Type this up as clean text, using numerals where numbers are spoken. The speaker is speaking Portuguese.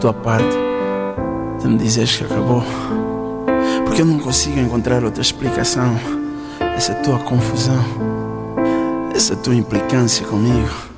tua parte de me dizeres que acabou, porque eu não consigo encontrar outra explicação. Essa tua confusão, essa tua implicância comigo.